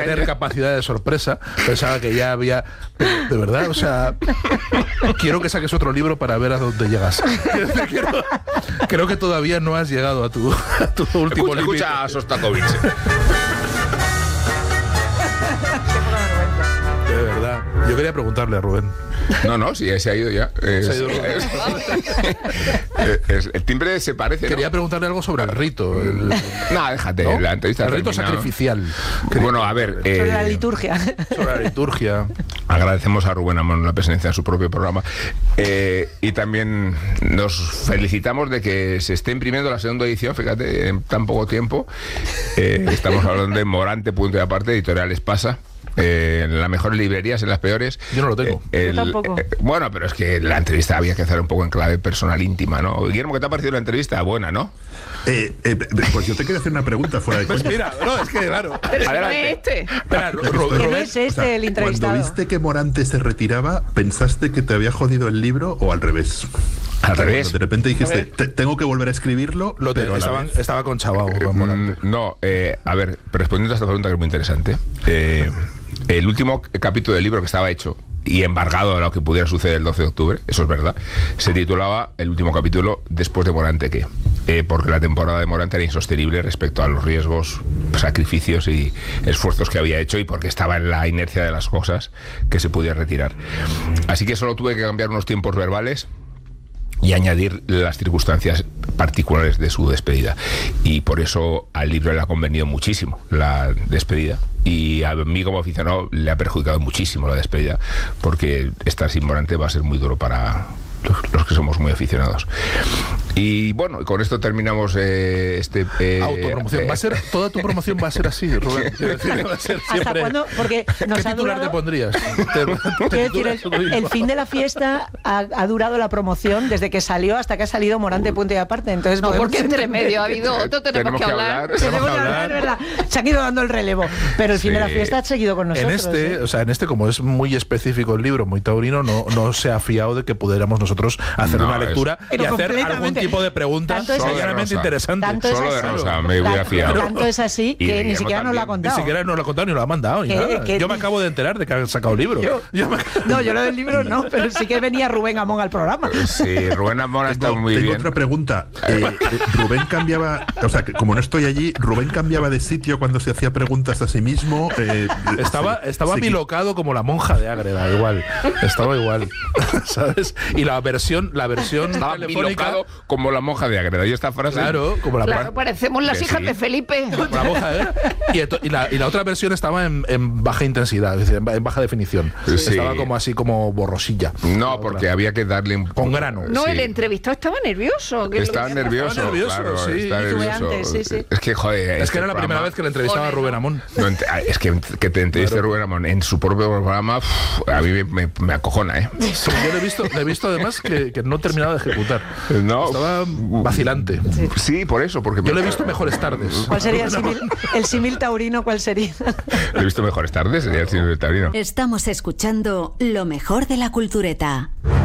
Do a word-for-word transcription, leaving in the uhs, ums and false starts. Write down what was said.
tener capacidad de sorpresa. Pensaba que ya había... De verdad, o sea... Quiero que saques otro libro para ver a dónde llegas. Quiero, creo que todavía no has llegado a tu, a tu último libro. Escucha a Sostakovich. De verdad. Yo quería preguntarle a Rubén. No, no, sí, se ha ido ya. Es, se ha ido es, es, el timbre se parece. Quería ¿no? preguntarle algo sobre el rito. El, no, déjate, ¿no? La entrevista. El rito terminado. Sacrificial. Bueno, a ver. Eh, sobre la eh, liturgia. Sobre la liturgia. Agradecemos a Rubén Amón la presencia en su propio programa. Eh, y también nos felicitamos de que se esté imprimiendo la segunda edición, fíjate, en tan poco tiempo. Eh, estamos hablando de Morante, punto y aparte, Editorial Espasa. Eh, en las mejores librerías, en las peores. Yo no lo tengo. Eh, el, Yo tampoco. Eh, bueno, pero es que la entrevista había que hacer un poco en clave personal íntima, ¿no? Guillermo, ¿qué te ha parecido la entrevista? Buena, ¿no? Eh, eh, pues yo te quería hacer una pregunta fuera de pues coña. mira, no, es que claro. Pero adelante. No es este. Espera, Ro, Ro, Ro, Ro, no es este, o sea, el entrevistado. Cuando viste que Morante se retiraba, ¿pensaste que te había jodido el libro o al revés? Al revés. Cuando de repente dijiste, tengo que volver a escribirlo, lo pero te, estaba, estaba con Chabao. Eh, no, eh, a ver, respondiendo a esta pregunta que es muy interesante. Eh, el último capítulo del libro que estaba hecho y embargado a lo que pudiera suceder el doce de octubre, eso es verdad, se titulaba el último capítulo Después de Morante qué, eh, porque la temporada de Morante era insostenible respecto a los riesgos, sacrificios y esfuerzos que había hecho y porque estaba en la inercia de las cosas que se podía retirar. Así que solo tuve que cambiar unos tiempos verbales y añadir las circunstancias particulares de su despedida. Y por eso al libro le ha convenido muchísimo la despedida. Y a mí como aficionado le ha perjudicado muchísimo la despedida, porque estar sin Morante va a ser muy duro para los, los que somos muy aficionados. Y bueno, con esto terminamos eh, este... Eh, Autopromoción. eh, va a ser, toda tu promoción va a ser así, Rubén. Quiero decir, va a ser siempre... ¿Hasta cuándo? Porque nos ¿Qué ha titular durado... te pondrías? Te, te Quiero decir, el, el fin de la fiesta ha, ha durado la promoción desde que salió hasta que ha salido Morante, punto y aparte. Entonces, no, porque entre medio ha habido otro, tenemos, tenemos que, que hablar. hablar. Tenemos que hablar, es verdad. Se han ido dando el relevo. Pero el fin sí. de la fiesta ha seguido con nosotros. En este, ¿eh? o sea, en este, como es muy específico el libro, muy taurino, no, no se ha fiado de que pudiéramos nosotros hacer no, una lectura es... y hacer algún tipo de pregunta realmente interesante. Tanto Solo es de así. Rosa, me voy a fiar. Tanto es así que ni siquiera nos lo ha contado. Ni siquiera nos lo ha contado, ni lo ha mandado, ni nada. Que, yo me acabo de enterar de que han sacado el libro. Yo, yo me... No, yo lo del libro no, pero sí que venía Rubén Amón al programa. Sí, Rubén Amón ha estado muy tengo bien. Otra pregunta. Eh, Rubén cambiaba, o sea, que como no estoy allí, Rubén cambiaba de sitio cuando se hacía preguntas a sí mismo. Eh, estaba se, estaba se bilocado como la monja de Ágreda, igual. Estaba igual, ¿sabes? Y la versión, la versión estaba telefónica como la monja de Ágreda. Y esta frase. Claro, como la claro, parecemos las hijas sí. de Felipe. La monja, ¿eh? y, esto, y, la, y la otra versión estaba en, en baja intensidad, es decir, en, en baja definición. Sí. Estaba como así como borrosilla. No, porque había que darle un con grano. No, sí. el entrevistado estaba nervioso. Que estaba nervioso, estaba nervioso, claro, sí. Estaba nervioso. Antes, sí, sí. Es que joder, es este que era la programa... primera vez que le entrevistaba Joder, a Rubén Amón. No, es que que te entreviste claro. Rubén Amón en su propio programa, uf, a mí me, me, me acojona, ¿eh? Sí, yo le he visto, le he visto además que, que no terminaba de ejecutar. No. Estaba vacilante. Sí, sí por eso, porque yo me... le he visto Mejores Tardes. ¿Cuál sería el símil, el símil taurino? ¿Cuál sería? Le he visto Mejores Tardes, sería el símil taurino. Estamos escuchando lo mejor de la cultureta.